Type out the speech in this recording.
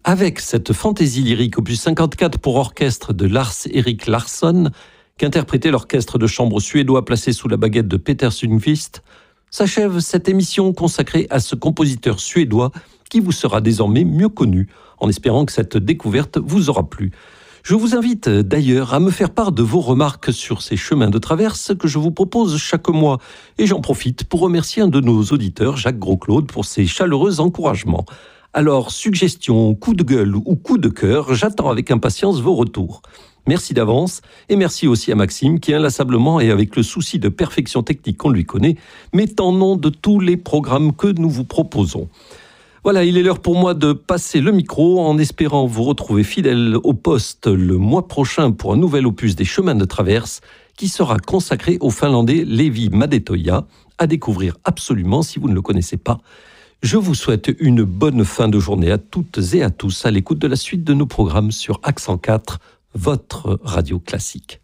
avec cette fantaisie lyrique opus 54 pour orchestre de Lars-Erik Larsson, qu'interprétait l'orchestre de chambre suédois placé sous la baguette de Peter Sundqvist, s'achève cette émission consacrée à ce compositeur suédois qui vous sera désormais mieux connu, en espérant que cette découverte vous aura plu. Je vous invite d'ailleurs à me faire part de vos remarques sur ces chemins de traverse que je vous propose chaque mois. Et j'en profite pour remercier un de nos auditeurs, Jacques Gros-Claude, pour ses chaleureux encouragements. Alors, suggestions, coups de gueule ou coups de cœur, j'attends avec impatience vos retours. Merci d'avance et merci aussi à Maxime qui inlassablement et avec le souci de perfection technique qu'on lui connaît, met en nom de tous les programmes que nous vous proposons. Voilà, il est l'heure pour moi de passer le micro en espérant vous retrouver fidèle au poste le mois prochain pour un nouvel opus des chemins de traverse qui sera consacré au Finlandais Leevi Madetoja, à découvrir absolument si vous ne le connaissez pas. Je vous souhaite une bonne fin de journée à toutes et à tous à l'écoute de la suite de nos programmes sur Accent 4, votre radio classique.